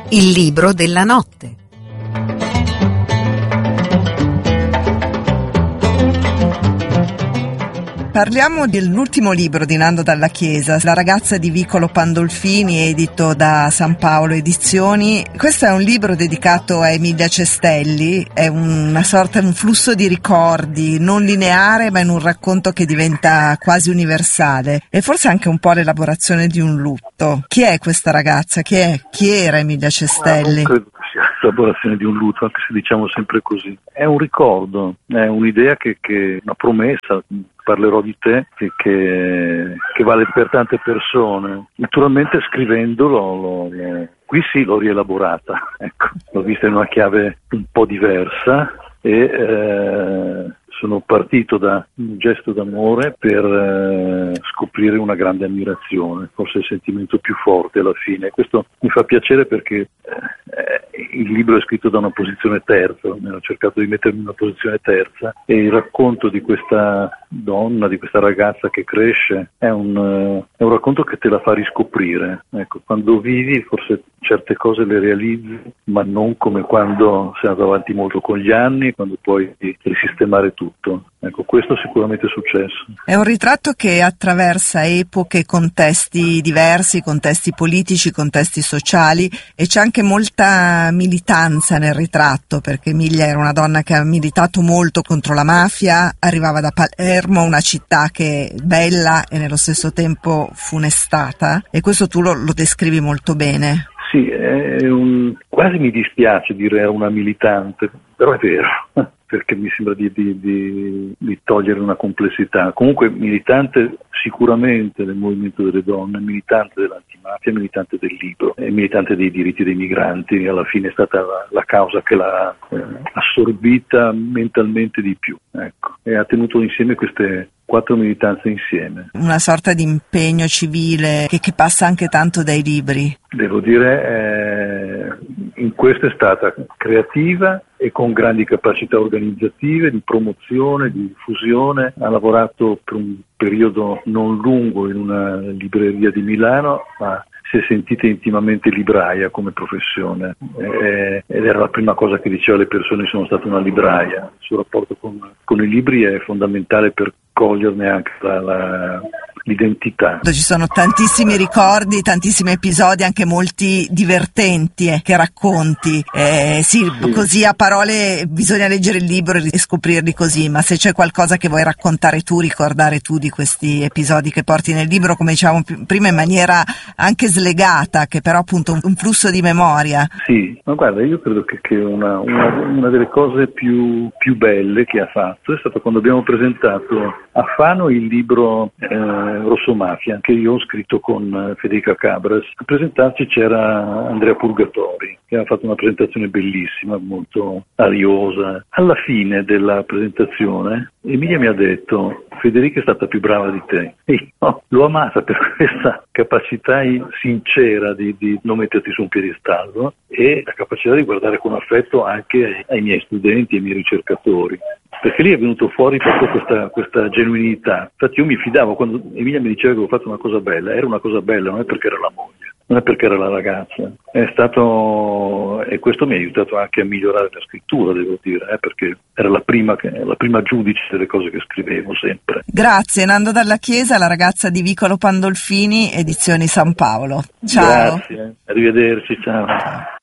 Il libro della notte. Parliamo dell'ultimo libro di Nando Dalla Chiesa, La ragazza di Vicolo Pandolfini, edito da San Paolo Edizioni. Questo è un libro dedicato a Emilia Cestelli, è un flusso di ricordi non lineare, ma in un racconto che diventa quasi universale, e forse anche un po' l'elaborazione di un lutto. Chi è questa ragazza? Chi era Emilia Cestelli? Non credo che sia l'elaborazione di un lutto, anche se diciamo sempre così. È un ricordo, è un'idea che una promessa. Parlerò di te che vale per tante persone. Naturalmente scrivendolo qui sì l'ho rielaborata, ecco, l'ho vista in una chiave un po' diversa e sono partito da un gesto d'amore per scoprire una grande ammirazione, forse il sentimento più forte alla fine. Questo mi fa piacere perché il libro è scritto da una posizione terza, ho cercato di mettermi in una posizione terza, e il racconto di questa donna, di questa ragazza che cresce, è un racconto che te la fa riscoprire. Ecco, quando vivi forse certe cose le realizzi, ma non come quando sei andato avanti molto con gli anni, quando puoi risistemare tutto. Ecco, questo sicuramente è successo. È un ritratto che attraversa epoche, contesti diversi, contesti politici, contesti sociali, e c'è anche molta militanza nel ritratto, perché Emilia era una donna che ha militato molto contro la mafia, arrivava da Palermo, una città che è bella e nello stesso tempo funestata, e questo tu lo descrivi molto bene. Sì, quasi mi dispiace dire una militante, però è vero, perché mi sembra di togliere una complessità. Comunque militante sicuramente del movimento delle donne, militante dell'antimafia, militante del libro, militante dei diritti dei migranti. Alla fine è stata la causa che l'ha assorbita mentalmente di più, ecco, e ha tenuto insieme queste 4 militanze insieme. Una sorta di impegno civile che passa anche tanto dai libri. Devo dire, in questo è stata creativa e con grandi capacità organizzative, di promozione, di diffusione. Ha lavorato per un periodo non lungo in una libreria di Milano, ma si è sentita intimamente libraia come professione, ed era la prima cosa che diceva alle persone: sono stata una libraia. Il suo rapporto con i libri è fondamentale per coglierne anche l'identità. Ci sono tantissimi ricordi, tantissimi episodi, anche molti divertenti che racconti. Sì, così a parole bisogna leggere il libro e scoprirli così, ma se c'è qualcosa che vuoi raccontare tu, ricordare tu di questi episodi che porti nel libro, come dicevamo prima, in maniera anche slegata, che però appunto un flusso di memoria. Sì, ma guarda, io credo che una delle cose più belle che ha fatto è stato quando abbiamo presentato a Fano il libro Rosso Mafia, che io ho scritto con Federica Cabras. A presentarci c'era Andrea Purgatori, che ha fatto una presentazione bellissima, molto ariosa. Alla fine della presentazione Emilia mi ha detto: Federica è stata più brava di te. E io l'ho amata per questa capacità sincera di non metterti su un piedistallo, e la capacità di guardare con affetto anche ai miei studenti, ai miei ricercatori. Perché lì è venuto fuori proprio questa genuinità. Infatti io mi fidavo quando Emilia mi diceva che avevo fatto una cosa bella, era una cosa bella, non è perché era la moglie, non è perché era la ragazza. E questo mi ha aiutato anche a migliorare la scrittura, devo dire, perché era la prima giudice delle cose che scrivevo sempre. Grazie Nando Dalla Chiesa, La ragazza di Vicolo Pandolfini, Edizioni San Paolo. Ciao. Grazie, arrivederci, ciao.